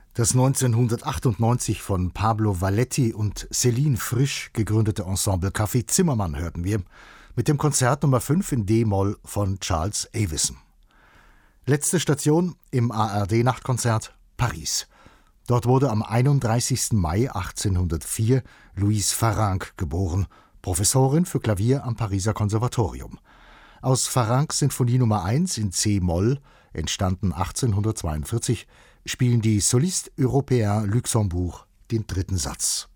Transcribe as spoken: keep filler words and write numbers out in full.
Das neunzehnhundertachtundneunzig von Pablo Valletti und Céline Frisch gegründete Ensemble Café Zimmermann hörten wir mit dem Konzert Nummer fünf in D-Moll von Charles Avison. Letzte Station im A R D-Nachtkonzert Paris. Dort wurde am einunddreißigsten Mai achtzehnhundertvier Louise Farrenc geboren, Professorin für Klavier am Pariser Konservatorium. Aus Farrencs Sinfonie Nummer eins in C-Moll, entstanden achtzehnhundertzweiundvierzig, spielen die Solistes Européens Luxembourg den dritten Satz.